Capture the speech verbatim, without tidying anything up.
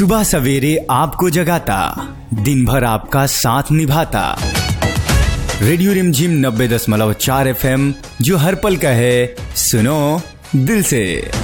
सुबह सवेरे आपको जगाता, दिन भर आपका साथ निभाता। रेडियो रिमझिम नब्बे दशमलव चार एफ एम, जो हर पल का है, सुनो दिल से।